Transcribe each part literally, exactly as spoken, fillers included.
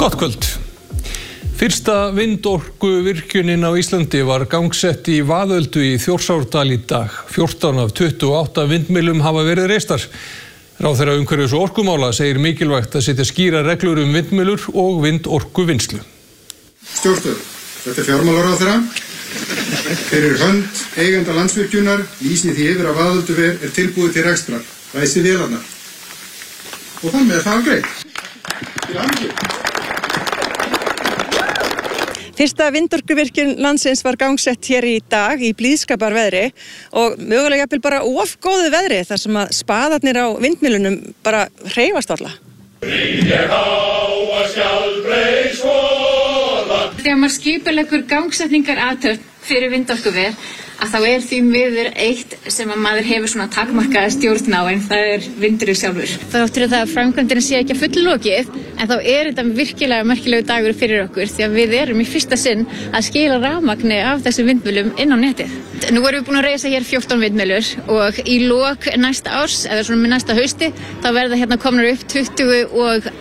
Gott kvöld. Fyrsta vindorkuvirkjunin á Íslandi var gangsett í Vaðöldu í Þjórsárdal í dag. fjórtán af tuttugu og átta vindmyllum hafa verið reistar. Ráðherra umhverfis og orkumála segir mikilvægt að setja skýra reglur um vindmyllur og vindorkuvinnslu. Stjórnstöð, þetta er fjármálaráðherra. Fyrir hönd eiganda Landsvirkjunar lýsi því yfir að Vaðölduver er tilbúið til rekstrar. Ræsi vélarnar. Og þannig er það greið. Til hamingju. Fyrsta vindorkuvirkjun landsins var gangsett hér í dag í blíðskaparveðri og mögulega jafnvel bara of góðu veðri þar sem að spaðarnir á vindmyllunum bara hreyfast alla. Þegar maður skipuleggur gangsetningar athöfn fyrir vindorkuver að þá er því miður eitt sem að maður hefur svona takmarkaða stjórn á en það er vindurinn sjálfur. Það áttur að það að framkvæmdina sé ekki að fullu lokið en þá er þetta virkilega merkilegu dagur fyrir okkur því að við erum í fyrsta sinn að skila rafmagni af þessum vindmyllum inn á netið. Nú erum við búin að reisa hér fjórtán vindmyllur og í lok næsta árs eða svona með næsta hausti þá verða hérna komnar upp tuttugu og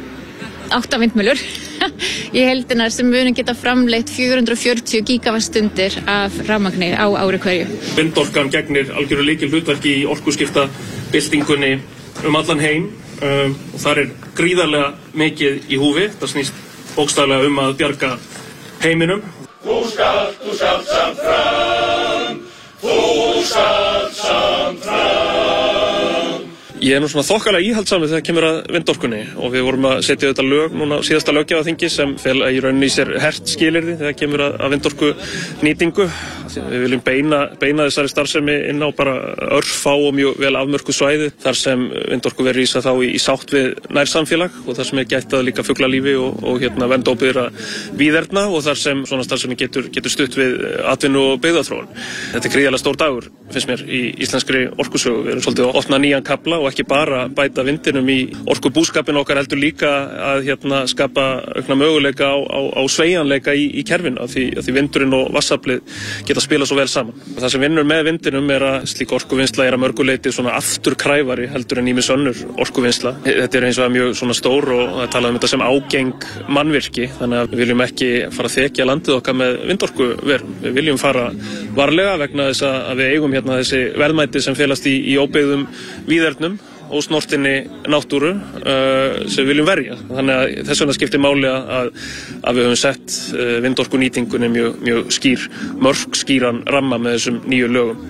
átta vindmyllur í heildina sem munum geta framleitt fjögur hundruð og fjörutíu gígavattstundir af rafmagni á ári hverju. Vindorkan gegnir algjöru lykil hlutverki í orkuskipta byltingunni um allan heim um, og þar er gríðarlega mikið í húfi. Það snýst bókstaflega um að bjarga heiminum. Þú skalt, þú skalt samt fram, þú skalt samt fram. Ég er nú svona þokkalega íhaldssamur þegar kemur að vindorkunni og við vorum að setja þetta lög núna síðasta löggjafarþingi sem fela í rauninni í sér hert skilyrði þegar kemur að, að vindorku nýtingu. Við viljum beina, beina þessari starfsemi inn á bara örfá og mjög vel afmörkuð svæði þar sem vindorku verður rísa þá í, í sátt við nærsamfélag og þar sem er gætt að líka fuglalífi og, og hérna vernd óbyggðra víðerna og þar sem svona starfsemi getur, getur stutt við atvinnu og byggðaþróun. Þetta er gríðarlega stór dagur finnst mér í íslenskri orkusögu. Við erum svolítið að opna nýjan kafla og ekki bara bæta vindinum í orkubúskapin okkar heldur líka að hérna skapa aukna möguleika á, á, á sveigjanleika í, í kerfinu að því, að því vindurinn og vatnsaflið geta spila svo vel saman. Það sem vinnur með vindinum er að slík orkuvinnsla er að mörguleiti svona afturkræfari heldur en ýmis önnur orkuvinnsla. Þetta er eins og mjög svona stór og það talað um þetta sem ágeng mannvirki þannig að við viljum ekki fara að þekja landið okkar með vindorkuverum. Við viljum fara varlega vegna þess að við eigum hérna þessi verðmæti sem felast í, í óbyggðum víðernum og snortinni náttúru uh, sem við viljum verja. Þannig að þess vegna skiptir máli að, að við höfum sett uh, vindorkunýtingunni mjög, mjög skýr, mörg skýran ramma með þessum nýju lögum.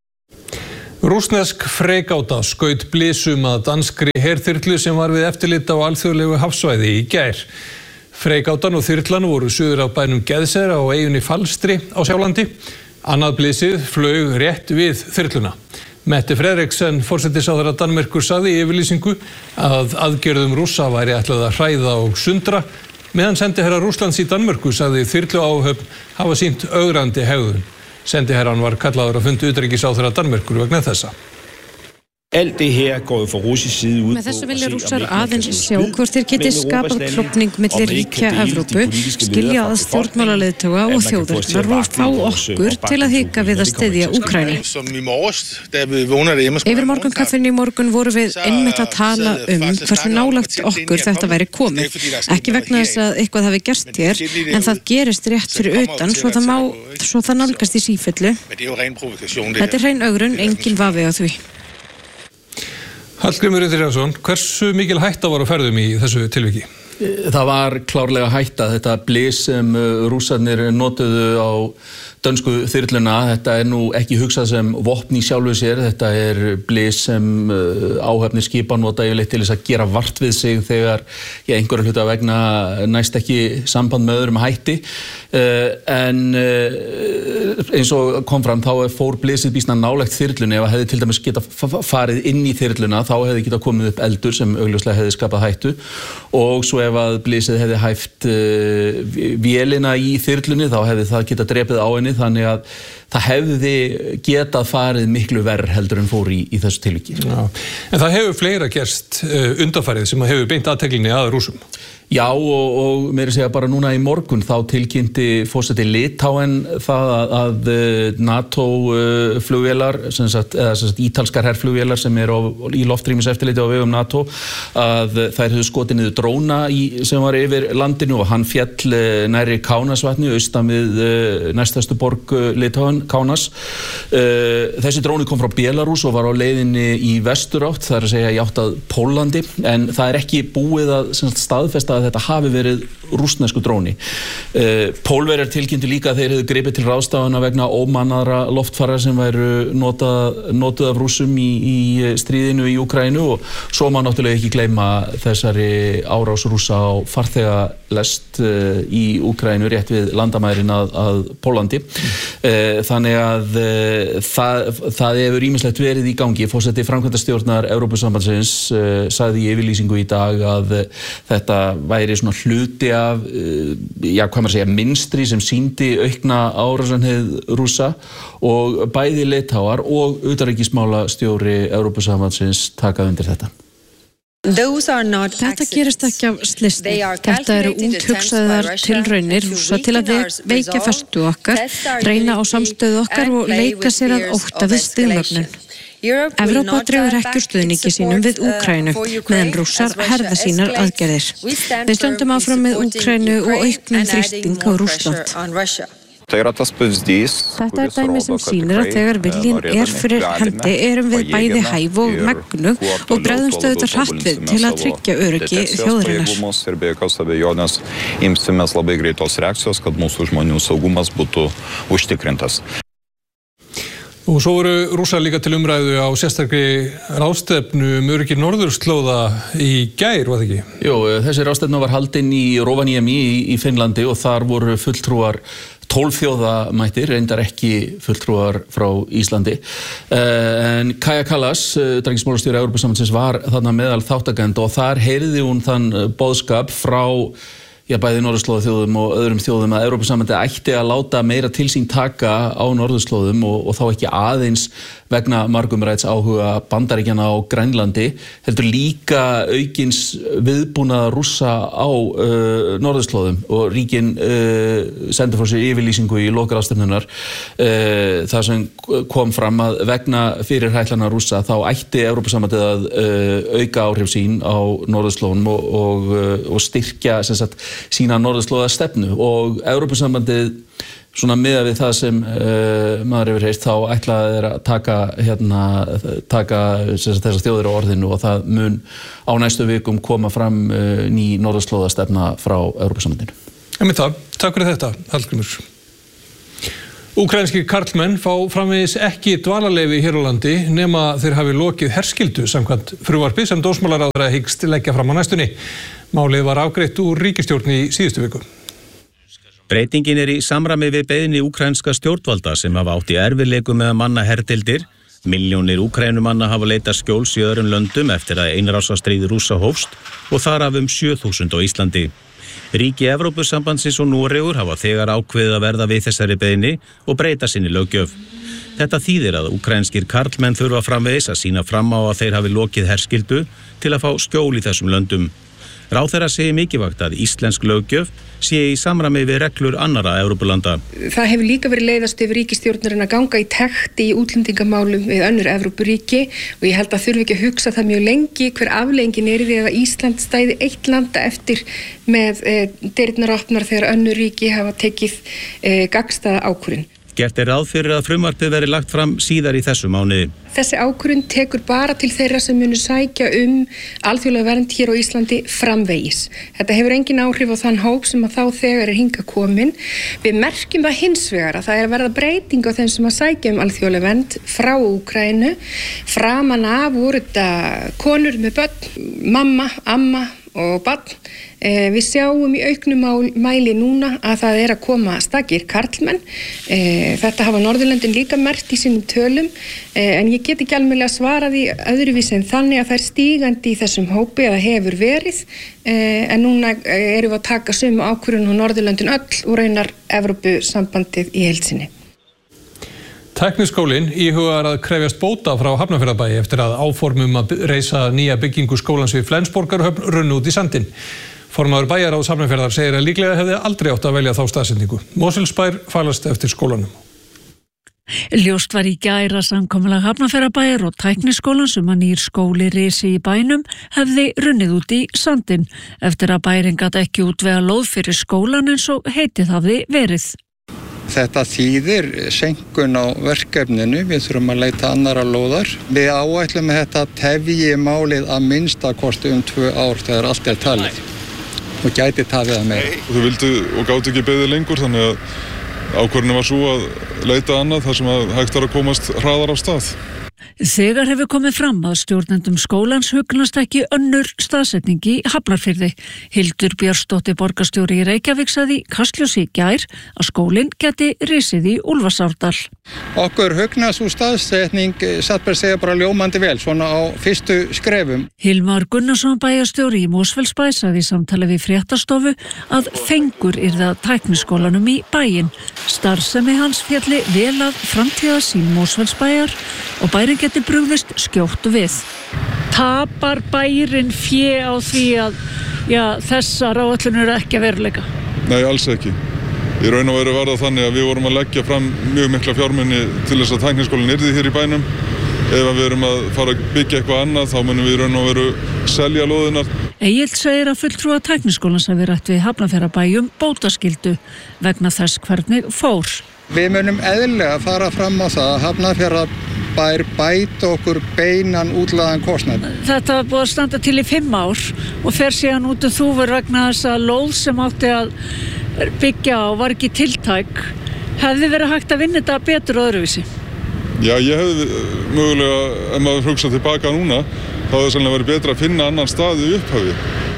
Rússnesk freigáta skaut blysum að danskri herþyrlu sem var við eftirlit á alþjóðlegu hafsvæði í gær. Freigátan og þyrlan voru suður af bænum Geðser á eyjunni Falstri á Sjálandi. Annað blysið flaug rétt við þyrluna. Mette Frederiksen, forsætisráðherra Danmerkur, sagði í yfirlýsingu að aðgerðum Rússa væri ætlað að hræða og sundra. Meðan sendiherra Rússlands í Danmörku sagði þyrluáhöfn hafa sýnt ögrandi hegðun. Sendiherran var kallaður að fundi utanríkisráðherra Danmerkur vegna þessa. Alt det her går jo fra russisk side ud på. Með þessu vilja Rússar aðeins sjá hvort þeir geti skapað klofning milli ríkja Evrópu, skilja að stjórnmálaleiðtoga og þjóðirnar og fá okkur til að hika við að styðja Úkraínu. Yfir morgunkaffinu í morgun voru við einmitt að tala um hversu nálægt okkur þetta væri komið. Ekki vegna þess að eitthvað hafi gerst hér, en það gerist rétt fyrir utan svo það má, svo það nálgast í sífellu. Þetta er hrein ögrun, engin vafi á því. Hallgrímur Indriðason, hversu mikil hætta var á ferðum í þessu tilviki? Það var klárlega hætta, þetta blys sem Rússarnir notuðu á dönsku þyrluna, þetta er nú ekki hugsað sem vopn í sjálfu sér, þetta er blys sem áhöfnir skipa nota yfirleitt til þess að gera vart við sig þegar ja, einhverja hluta vegna næst ekki samband með öðrum hætti, en eins og kom fram þá fór blysið býsna nálægt þyrlunni. Ef það hefði til dæmis geta farið inn í þyrluna þá hefði geta komið upp eldur sem augljóslega hefði skapað hættu og svo ef að blysið hefði hæft vélina í þyrlunni þá hefði það geta drepið á henni þannig að það hefði getað farið miklu verr heldur en fór í, í þessu tilviki. Já. En það hefur fleira gerst uh, undanfarið sem hefur beint athyglinni að Rússum. Já og, og meira segja bara núna í morgun þá tilkynnti forseti Litáen það að, að NATO flugvélar, sem sagt, eða sem sagt ítalskar herflugvélar sem eru í loftrýmiseftirliti á vegum NATO, að þær hefðu skotið niður dróna í í, sem var yfir landinu og hann fjall nærri Kánasvatni, austan við næstastu borg Litáen, Kaunas. Þessi dróni kom frá Belarús og var á leiðinni í vesturátt, það er að segja í átt að Póllandi, en það er ekki búið að staðfesta að þetta hafi verið rússnesku dróni. Pólverjar tilkynntu líka að þeir hefðu gripið til ráðstafana vegna ómannaðra loftfara sem væru notað, notuð af Rússum í, í stríðinu í Úkraínu og svo má náttúrulega ekki gleyma þessari árás Rússa á farþegalest uh, í Úkraínu rétt við landamærin að, að Póllandi. Uh, þannig að uh, það, það hefur ýmislegt verið í gangi. Forseti framkvæmdastjórnar Evrópusambandsins uh, sagði í yfirlýsingu í dag að uh, þetta væri svona hluti af, uh, já, hvað maður segja, mynstri sem sýndi aukna árásanhið Rússa og bæði Litáar og utanríkismálastjóri Evrópusambandsins taka undir þetta. Þetta gerist ekki af slysti. Þetta eru úthugsaðar tilraunir Rússa til að veikja festu okkar, reyna á samstöðu okkar og leika sér að ótta við stigmögnun. Evrópa dregur ekki úr stuðningi sínum við Úkraínu, meðan Rússar herða sínar aðgerðir. Við stöndum áfram með Úkraínu og auknum þrýsting á Rússland. Þetta er dæmi sem sýnir að þegar viljinn er fyrir hendi erum við bæði hæf og megnu og bregðumst auðvitað hratt við til að tryggja öryggi þjóðarinnar. Og svo voru Rússar líka til umræðu á sérstakri ráðstefnu um öryggi norðurslóða í gær, var það ekki? Jú, þessi ráðstefna var haldin í Rovaniemi í, í Finnlandi og þar voru fulltrúar tólf þjóða mættir, reyndar ekki fulltrúar frá Íslandi. En Kaja Kallas, utanríkismálastjóri Evrópusambandsins, var þarna meðal þátttakenda og þar heyrði hún þann boðskap frá já, bæði norðurslóðaþjóðum og öðrum þjóðum að Evrópusambandið ætti að láta meira til sín taka á norðurslóðum og, og þá ekki aðeins vegna margumræts áhuga Bandaríkjanna á Grænlandi, heldur líka aukins viðbúnaðar Rússa á uh, norðurslóðum og ríkin uh, sendur frá sér yfirlýsingu í lok ráðstefnunnar uh, þar sem kom fram að vegna fyrirhætlana Rússa þá ætti Evrópusambandið að uh, auka áhrif sín á norðurslóðum og, og, uh, og styrkja sem sagt sína norðurslóða stefnu og Evrópusambandið svona miðað við það sem uh, maður hefur heyrt þá ætlaði þeir að taka hérna, taka þessar þjóðir á orðinu og það mun á næstu vikum koma fram uh, ný norðurslóða stefna frá Evrópusambandinu. En með það, takk fyrir þetta, Hallgrímur. Úkraínskir karlmenn fá framvegis ekki dvalarleyfi hér á landi nema þeir hafi lokið herskyldu samkvæmt frumvarpi sem dómsmálaráðherra hyggst leggja fram á næstunni. Málið var afgreitt úr ríkisstjórn í síðustu viku. Breytingin er í samræmi við beiðni úkraínska stjórnvalda sem hafa átt í erfiðleikum með að manna herdeildir. Milljónir úkrænumanna hafa leitað skjóls í öðrum löndum eftir að innrásarstríð Rússa hófst og þar af um sjö þúsund á Íslandi. Ríki Evrópusambandsins og Noregur hafa þegar ákveðið að verða við þessari beiðni og breyta sinni löggjöf. Þetta þýðir að úkraínskir karlmenn þurfa framvegis að sýna fram á að þeir hafi lokið herskyldu til að fá skjól í þessum löndum. Ráðherra segir mikilvægt að íslensk löggjöf sé í samræmi við reglur annarra Evrópulanda. Það hefur líka verið leiðast yfir ríkisstjórnarinn að ganga í takt í útlendingamálum við önnur Evrópuríki og ég held að þurfi ekki að hugsa það mjög lengi hver afleiðingin er því að Ísland stæði eitt landa eftir með e, dyrnar opnar þegar önnur ríki hafa tekið e, gagnstæða ákvörðun. Gert er ráð fyrir að frumvarpið verði lagt fram síðar í þessu mánuði. Þessi ákvörðun tekur bara til þeirra sem munu sækja um alþjóðlega vernd hér á Íslandi framvegis. Þetta hefur engin áhrif á þann hóp sem að þá þegar er hingað komin. Við merkjum það hins vegar að það er að verða breyting á þeim sem að sækja um alþjóðlega vernd frá Úkraínu. Framan af voru þetta konur með börn, mamma, amma og barn. Eh, við sjáum í auknum mæli núna að það er að koma stakir karlmenn. Eh, þetta hafa Norðurlöndin líka merkt í sínum tölum eh, en ég get ekki alveg að svara því öðruvísi en þannig að það er stígandi í þessum hópi að það hefur verið eh, en núna erum við að taka sömu ákvörðun á Norðurlöndin öll og raunar Evrópusambandið í heild sinni. Tækniskólinn íhugar að krefjast bóta frá Hafnarfjarðarbæ eftir að áformum að reisa nýja byggingu skólans við Flensborgarhöfn runnu út í sandinn. Formaður bæjarráðs Hafnarfjarðar segir að líklega hefði aldrei átt að velja þá staðsetningu. Mosfellsbær falast eftir skólanum. Ljóst var í gær að samkomulag Hafnarfjarðarbæjar og Tækniskólans um að nýr skóli risi í bænum hefði runnið út í sandinn eftir að bærinn gat ekki útvega lóð fyrir skólan eins og heitið hafði verið. Þetta þýðir seinkun á verkefninu, við þurfum að leita annara lóðar. Við áætlum að þetta tefji málið að minnsta kosti um tvö ár þegar allt er talið og gæti tafið að meira. Þau vildu og gátu ekki beðið lengur þannig að ákvörðunin var svo að leita annað þar sem að hægt var að komast hraðar af stað. Þegar hefur komið fram að stjórnendum skólans hugnast ekki önnur staðsetning í Hafnarfirði. Hildur Björnsdóttir borgarstjóri í Reykjavík sagði í Kastljósi í gær að skólinn geti risið í Úlfarsárdal. Okkur hugnast sú staðsetning satt bara segja bara ljómandi vel svona á fyrstu skrefum. Hilmar Gunnarsson bæjarstjóri í Mosfellsbæ sagði í samtali við fréttastofu að fengur yrði að Tækniskólanum í bæinn. Starfsemi hans fjalli vel að framtíðarsýn Mosfellsbæjar og bærin geti brugðist skjótt við. Tapar bærin fé á því að já, þessar áætlunir eru ekki að veruleika? Nei, alls ekki. Í raun og veru var það þannig að við vorum að leggja fram mjög mikla fjármuni til þess að Tækniskólinn yrði hér í bænum. Ef við erum að fara að byggja eitthvað annað þá munum við í raun og veru selja lóðirnar. Egill segir að fulltrúa Tækniskólans hafi rætt við Hafnarfjarðarbæjum bótaskyldu vegna þess hvernig fór. Við munum eðlilega fara fram á það að Hafnarfjarðarbær bæta okkur beinan útlagðan kostnað. Þetta var búið að standa til í fimm ár og fer síðan út um þúfur vegna þess að lóð sem átti að byggja á var ekki tiltæk. Hefði verið hægt að vinna þetta betur og öðruvísi? Já, ég hefði mögulega, ef maður hugsa tilbaka núna, þá hefði sannlega verið betra að finna annan stað í upphafi.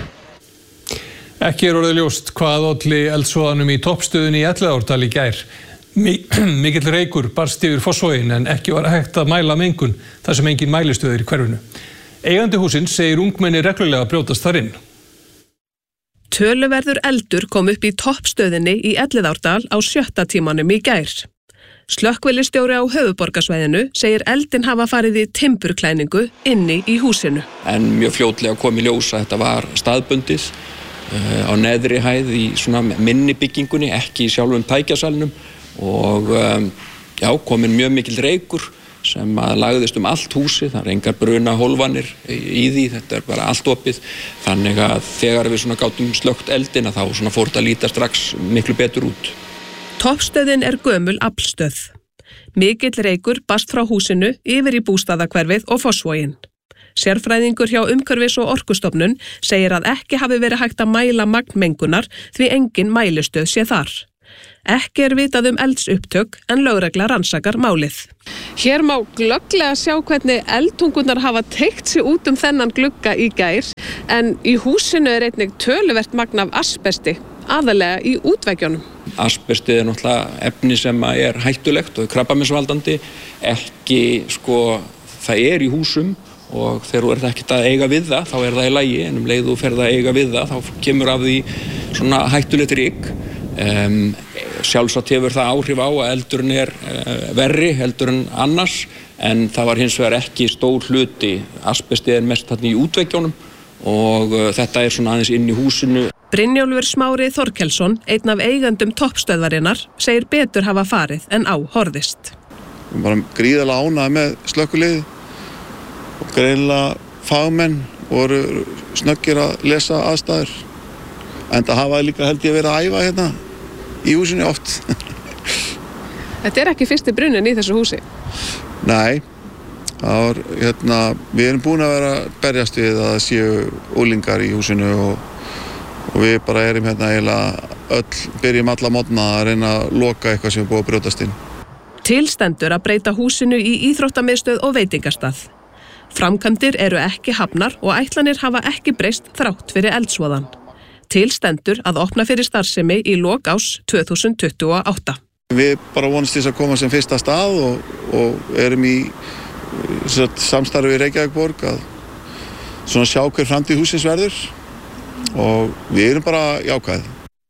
Ekki er orðið ljóst hvað olli eldsvoðanum í toppstöðunni í Elliðaárdal í gær. Mikill reykur barst yfir Fossvoginn en ekki var hægt að mæla mengun þar sem engin mælistöð í hverfinu. Eigandi hússins segir ungmenni reglulega að brjótast þar inn. Töluverður eldur kom upp í toppstöðinni í Elliðaárdal á sjötta tímanum í gær. Slökkvilistjóri á höfuðborgarsvæðinu segir eldin hafa farið í timburklæningu inni í húsinu. En mjög fljótlega kom í ljós að þetta var staðbundið uh, á neðri hæð í svona minni byggingunni, ekki í sjálfum tækjasalnum og um, já, komin mjög mikil reykur sem að lagðist um allt húsi, það er engar bruna hólfanir í því, þetta er bara allt opið, þannig að þegar við svona gátum slökkt eldina þá svona fór þetta að líta strax miklu betur út. Toppstöðin er gömul aflstöð. Mikill reykur barst frá húsinu yfir í bústaðahverfið og Fossvoginn. Sérfræðingur hjá Umhverfis- og Orkustofnun segir að ekki hafi verið hægt að mæla magnmengunar því engin mælistöð sé þar. Ekki er vitað um eldsupptök en lögregla rannsakar málið. Hér má glögglega sjá hvernig eldtungunar hafa teygt sig út um þennan glugga í gær en í húsinu er einnig töluvert magn af asbesti, aðalega í útveggjónum. Asbestið er náttúrulega efni sem er hættulegt og er krabbameinsvaldandi, ekki sko það er í húsum og þegar þú ert ekkert að eiga við það þá er það í lagi en um leið þú ferð að eiga við það þá kemur af því svona hættulegt ryk. Um, sjálfsagt hefur það áhrif á að eldurinn er uh, verri heldur en annars en það var hins vegar ekki stór hluti. Asbestið er mest þarna í útveggjónum og uh, þetta er svona aðeins inn í húsinu. Brynjólfur Smári Þorkelsson, einn af eigandum toppstöðvarinnar, segir betur hafa farið en á horfðist. Við varum gríðarlega ánægðir með slökkviliðið og greinilega fagmenn voru snöggir að lesa aðstæður. En það hafa líka held ég verið að æfa hérna í húsinu oft. Þetta er ekki fyrsti brunin í þessu húsi? Nei, það var, hérna, við erum búin að vera að berjast við að það séu úlingar í húsinu og og við bara erum hérna eiginlega öll, byrjum alla mótna að reyna að loka eitthvað sem er búið að brjótast inn. Tilstendur að breyta húsinu í íþróttamiðstöð og veitingastað. Framkvæmdir eru ekki hafnar og ætlanir hafa ekki breyst þrátt fyrir eldsvoðan. Tilstendur að opna fyrir starfsemi í lok árs tvö þúsund tuttugu og átta. Við bara vonumst til að koma sem fyrsta stað og, og erum í samstarfi í Reykjavíkborg að svona sjá hver framtíð hússins verður. Og við erum bara jákvæð.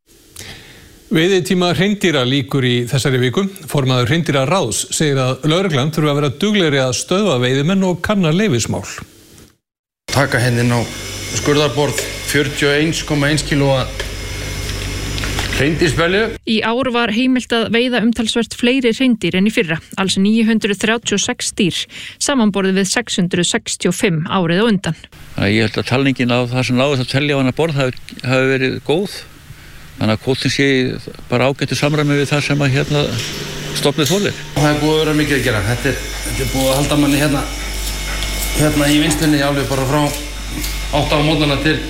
Veiðitíma hreindýra lýkur í þessari viku. Formaður hreindýraráðs segir að lögreglan þurfa að vera duglegri að stöðva veiðimenn og kanna leyfismál. Taka hendin á skurðarborð fjörutíu og einn komma eins kílóa hreindýrsbelju. Í ár var heimilt að veiða umtalsvert fleiri hreindýr en í fyrra, alls níu hundruð þrjátíu og sex dýr, samanborðið við sex hundruð sextíu og fimm árið á undan. Þannig að ég held að talningin á það sem náðist að telja á hana borð hafi, hafi verið góð. Þannig að kvótinn sé bara ágættu samræmi við það sem að hérna stofnið þolir. Það er búið að vera mikið að gera. Þetta er, þetta er búið að halda manni hérna, hérna í vinnslunni alveg bara frá átta á mótnana til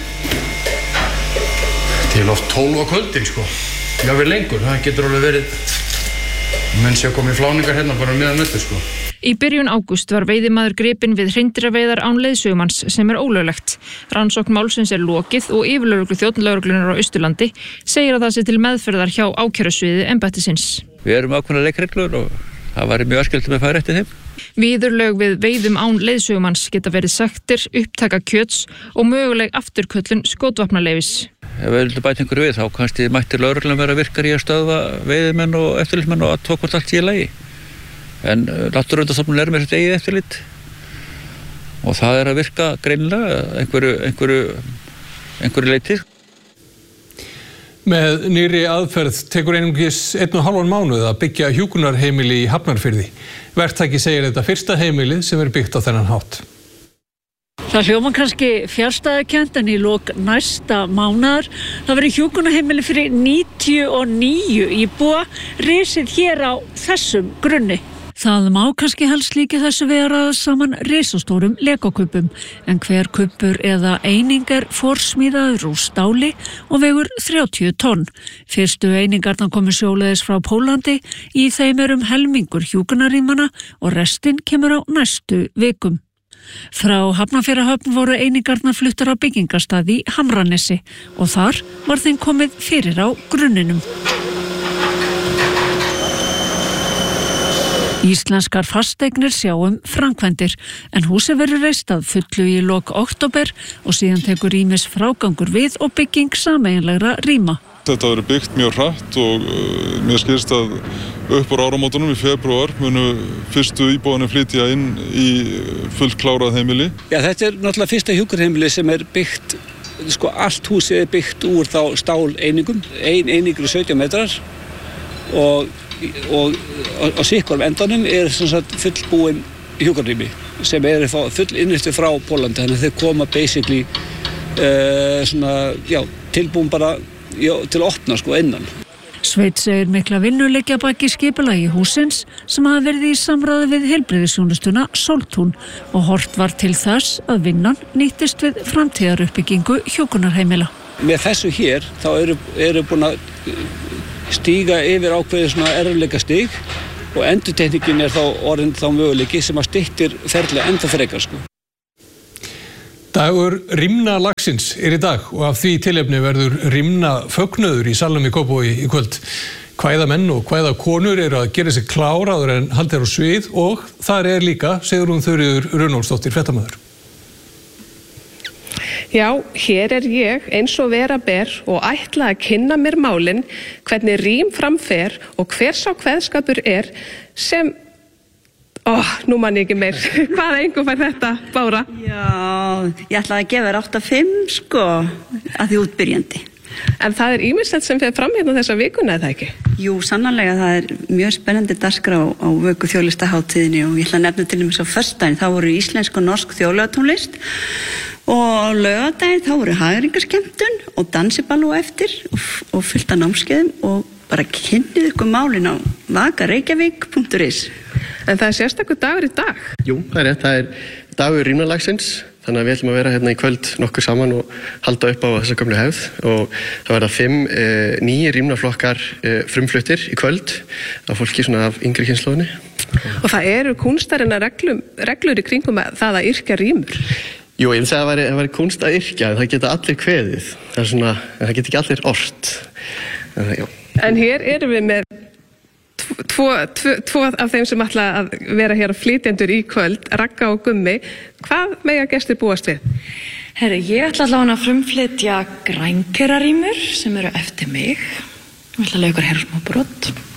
til oft tólf á kvöldin sko. Já, við lengur, það getur alveg verið menn sé að koma í fláningar hérna bara meðan möttu sko. Í byrjun ágúst var veiðimaður gripinn við hreindýraveiðar án leiðsögumanns sem er ólöglegt. Rannsókn málsins er lokið og yfirlögregluþjónn lögreglunnar á Austurlandi segir að það sé til meðferðar hjá ákærusviði embættisins. Við erum ákveðnar leikreglur og það væri mjög æskilegt með að fara eftir þeim. Viðurlög við veiðum án leiðsögumanns geta verið sektir, upptaka kjöts og möguleg afturköllun skotvopnaleyfis. Ef við viljum bæta einhverju við þá kannski mætti lögreglan vera virkar í að stöðva veiðimenn og eftirlitsmenn og að tók hvort allt sé í lagi. En Náttúruverndarstofnun er með sitt eigið eftirlit og það er að virka greinilega einhverju, einhverju, einhverju leyti. Með nýrri aðferð tekur einungis einn og hálfan mánuð að byggja hjúkrunarheimili í Hafnarfirði. Verktaki segir þetta fyrsta heimilið sem er byggt á þennan hátt. Það hljómar kannski fjarstæðukennt en í lok næsta mánaðar það verður hjúkrunarheimili fyrir níutíu og níu íbúa risið hér á þessum grunni. Það má kannski helst líka þessu vera saman risastórum legokubum, en hver kubur eða eining er forsmíðaður úr stáli og vegur þrjátíu tonn. Fyrstu einingarnar komu sjóleiðis frá Pólandi, í þeim er um helmingur hjúkrunarrýmanna og restin kemur á næstu vikum. Frá Hafnarfjarðarhöfn voru einingarnar fluttar á byggingarstað í Hamranesi og þar var þeim komið fyrir á grunninum. Íslenskar fasteignir sjá um framkvæmdir en húsið verður reist að fullu í lok október og síðan tekur ýmis frágangur við og bygging sameiginlegra rýma. Þetta verður byggt mjög hratt og uh, mér skilst að upp úr áramótunum í febrúar munu fyrstu íbúðanir flytja inn í fullklárað heimili. Já, þetta er náttúrulega fyrsta hjúkrunarheimili sem er byggt, sko allt húsið er byggt úr þá stál einingum, ein einingur er sautján metrar og og á sikkorum endanum er sem sagt fullbúin hjúkrunarrými sem er full innristu frá Pólandi, þannig að þau koma basically uh, svona, já, tilbúin bara já, til að opna sko innan. Sveinn segir mikla vinnu liggja baki skipulagi hússins sem hafa verið í samráði við heilbrigðisþjónustuna Sóltún og horft var til þess að vinnan nýttist við framtíðaruppbyggingu hjúkrunarheimila. Með þessu hér þá eru, eru búin að stíga yfir ákveðið svona erfiðleika stig og endurtekningin er þá orðin þá möguleiki sem að styttir ferðlega enda frekar sko. Dagur rýmna lagsins er í dag og af því tilefni verður rýmna fögnuður í salnum í Kópavogi í kvöld. Kvæðamenn og kvæðakonur eru að gera sig klár áður en haldið er á svið og þar er líka Sigrún Þuríður Runólfsdóttir fréttamaður. Já, hér er ég eins og vera ber og ætla að kynna mér málin, hvernig rím framfer og hver sá kveðskapur er sem, ó, nú man ég ekki meir, hvaða engu fær þetta, Bára? Já, ég ætla að gefa þér átta fimm sko, að því útbyrjandi. En það er ýmislegt sem fer fram hérna þessa vikuna, eða ekki? Jú, sannarlega, það er mjög spennandi dagskrá á vöku þjóðlistaháttíðinni og ég ætla að nefna til dæmis á föstudaginn, þá voru íslensk og norsk þjóðlagatónlist og á laugardaginn þá voru hagræðingarskemmtun og dansiball og eftir og, og fullt af námskeiðum og bara kynnið ykkur málin á vakareykjavík punktur is. En það er sérstakur dagur í dag? Jú, það er rétt, það er dagur rýmnalagsins, þannig að við ætlum að vera hérna í kvöld nokkuð saman og halda upp á þessa gömlu hefð og það verða fimm e, nýjir rýmnaflokkar e, frumfluttir í kvöld af fólki svona af yngri kynslóðinni. Og það eru kúnstarinn reglum, reglur í kringum að það að yrkja rýmur? Jú, ég vil segja að það væri, það væri kúnst að yrkja, en það geta allir kveðið. Það er svona, en það geta ekki allir ort. En, já. En hér erum við með tvo, tvo, tvo af þeim sem ætla að vera hér flytjendur í kvöld, Ragga og Gummi. Hvað mega gestir búast við? Herri, ég ætla allavega að frumflytja grænkerarýmur sem eru eftir mig. Ég ætla að lega ykkur hér smá brot.